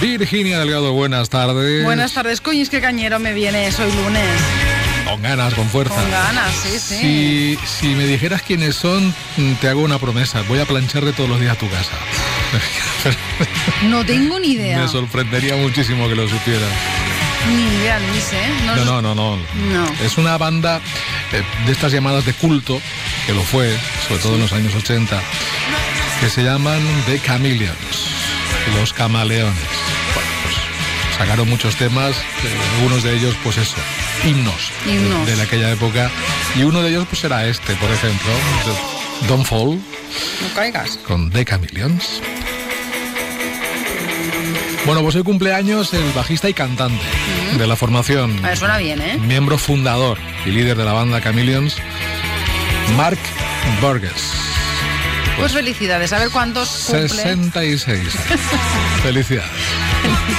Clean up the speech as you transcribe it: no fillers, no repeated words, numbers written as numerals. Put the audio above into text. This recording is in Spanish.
Virginia Delgado, buenas tardes. Buenas tardes, coño, es que cañero me vienes hoy lunes. Con ganas, con fuerza. Con ganas, sí. Si me dijeras quiénes son, te hago una promesa. Voy a plancharle todos los días a tu casa. No tengo ni idea. Me sorprendería muchísimo que lo supieras. Ni idea, Luis, ¿eh? No. Es una banda de estas llamadas de culto, que lo fue, sobre todo en los años 80, que se llaman The Chameleons, los camaleones. Bueno, pues sacaron muchos temas, algunos de ellos, pues eso, himnos. De aquella época, y uno de ellos pues era este, por ejemplo, Don't Fall. No caigas. Con The Chameleons. Bueno, pues hoy cumpleaños el bajista y cantante de la formación. Suena bien, ¿eh? Miembro fundador y líder de la banda Chameleons, Mark Burgess. Pues felicidades, a ver cuántos cumple. 66. Felicidades.